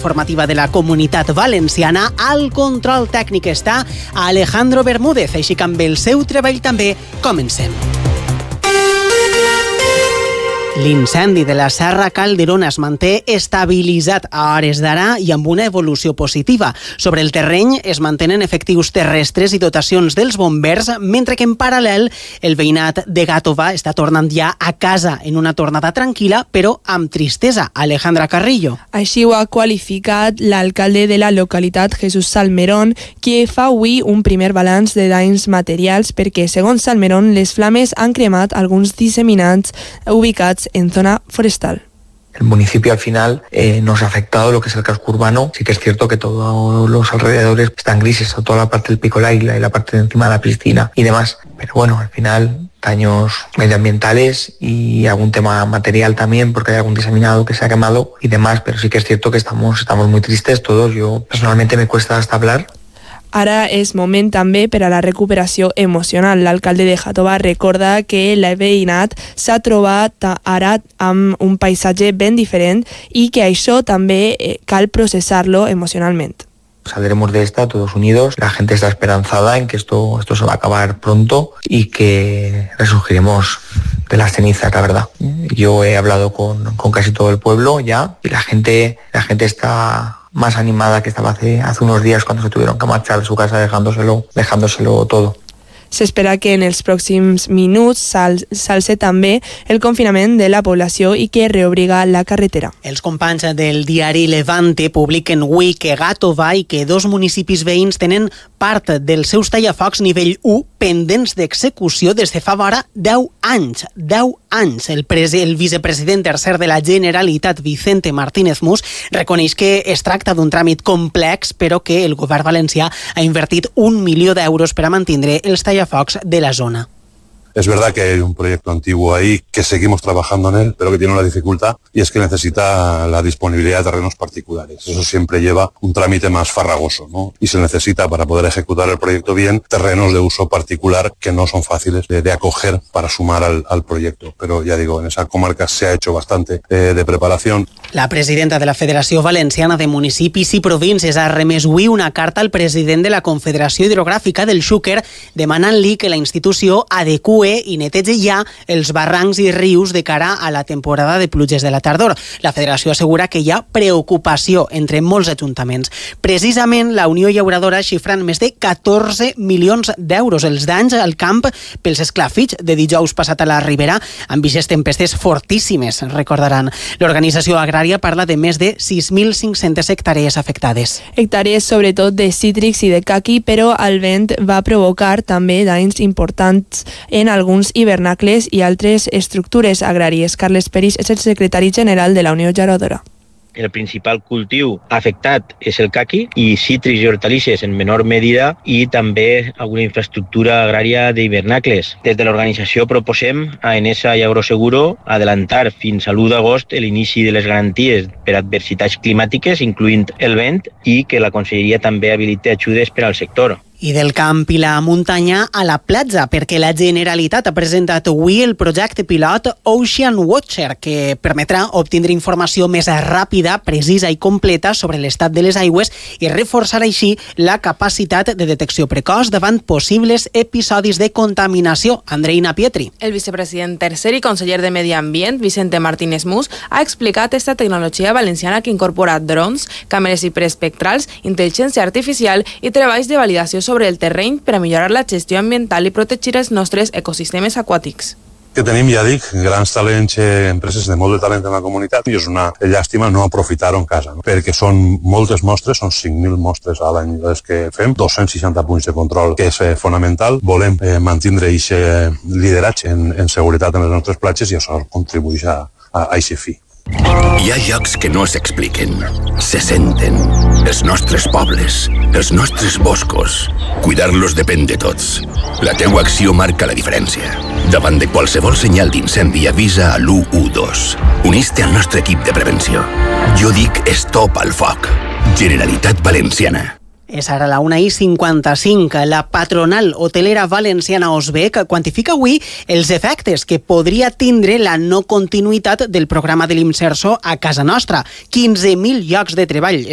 informativa de la Comunitat Valenciana. Al control tècnic està Alejandro Bermúdez, així que amb el seu treball també comencem. L'incendi de la Serra Calderona es manté estabilitzat a hores d'ara i amb una evolució positiva. Sobre el terreny es mantenen efectius terrestres i dotacions dels bombers, mentre que en paral·lel el veïnat de Gàtova està tornant ja a casa en una tornada tranquil·la, però amb tristesa. Alejandra Carrillo. Així ho ha qualificat l'alcalde de la localitat, Jesús Salmerón, qui fa avui un primer balanç de danys materials perquè, segons Salmerón, les flames han cremat alguns disseminats ubicats en zona forestal. El municipio al final nos ha afectado lo que es el casco urbano. Sí que es cierto que todos los alrededores están grises, toda la parte del Pico del Águila y la parte de encima de la piscina y demás. Pero bueno, al final daños medioambientales y algún tema material también, porque hay algún diseminado que se ha quemado y demás. Pero sí que es cierto que estamos muy tristes todos. Yo personalmente me cuesta hasta hablar. Ara és moment també per a la recuperació emocional. L'alcalde de Gàtova recorda que el veïnat s'ha trobat ara amb un paisatge ben diferent i que això també cal processar-lo emocionalment. Saldremos de esta todos unidos. La gente está esperanzada en que esto se va a acabar pronto y que resurgiremos de las cenizas, la verdad. Yo he hablado con casi todo el pueblo ya y la gente está más animada que estaba hace unos días cuando se tuvieron que marchar de su casa dejándoselo todo. S'espera que en els pròxims minuts s'alce també el confinament de la població i que reobriga la carretera. Els companys del diari Levante publiquen avui que Gàtova i que dos municipis veïns tenen part dels seus tallafocs nivell 1 pendents d'execució des de fa vora 10 anys. 10 anys. El vicepresident tercer de la Generalitat, Vicente Martínez Mus, reconeix que es tracta d'un tràmit complex, però que el govern valencià ha invertit 1 milió d'euros per a mantindre els tallafocs de la zona. Es verdad que hay un proyecto antiguo ahí que seguimos trabajando en él, pero que tiene una dificultad y es que necesita la disponibilidad de terrenos particulares. Eso siempre lleva un trámite más farragoso, ¿no? Y se necesita, para poder ejecutar el proyecto bien, terrenos de uso particular que no son fáciles de acoger para sumar al proyecto. Pero ya digo, en esa comarca se ha hecho bastante de preparación. La presidenta de la Federació Valenciana de Municipis i Províncies ha remès avui una carta al president de la Confederació Hidrogràfica del Xúquer demanant-li que la institució adecue i netegi ja els barrancs i rius de cara a la temporada de pluges de la tardor. La federació assegura que hi ha preocupació entre molts ajuntaments. Precisament, la Unió Llauradora xifra en més de 14 milions d'euros els danys al camp pels esclafits de dijous passat a la Ribera amb vixes tempestes fortíssimes, recordaran. L'organització agrària parla de més de 6.500 hectàrees afectades. Hectàrees sobretot de cítrics i de caqui, però el vent va provocar també danys importants en alguns hivernacles i altres estructures agràries. Carles Peris és el secretari general de la Unió Llauradora. El principal cultiu afectat és el caqui i cítrics i hortalisses en menor medida i també alguna infraestructura agrària d'hivernacles. Des de l'organització proposem a Enesa i Agroseguro adelantar fins a l'1 d'agost l'inici de les garanties per adversitats climàtiques, incloent el vent, i que la Conselleria també habiliti ajudes per al sector. I del camp i la muntanya a la platja, perquè la Generalitat ha presentat avui el projecte pilot Ocean Watcher, que permetrà obtindre informació més ràpida, precisa i completa sobre l'estat de les aigües i reforçar així la capacitat de detecció precoç davant possibles episodis de contaminació. Andreina Pietri. El vicepresident tercer i conseller de Medi Ambient, Vicente Martínez Mus, ha explicat esta tecnologia valenciana que incorpora drons, càmeres hiperespectrals, intel·ligència artificial i treballs de validació sobre el terreny per a millorar la gestió ambiental i protegir els nostres ecosistemes aquàtics. Que tenim, ja dic, grans talents, empreses de molt de talent en la comunitat i és una llàstima no aprofitar-ho en casa, no? Perquè són moltes mostres, són 5.000 mostres a l'any les que fem, 260 punts de control, que és fonamental. Volem mantindre aquest lideratge en seguretat en les nostres platges i això contribueix a aquest fi. Hi ha llocs que no s'expliquen, se senten. Els nostres pobles, els nostres boscos. Cuidar-los depèn de tots. La teua acció marca la diferència. Davant de qualsevol senyal d'incendi avisa a l'112. Unís-te al nostre equip de prevenció. Jo dic stop al foc. Generalitat Valenciana. És ara la 1:55. La patronal hotelera valenciana Osbec quantifica avui els efectes que podria tindre la no continuïtat del programa de l'Imserso a casa nostra. 15.000 llocs de treball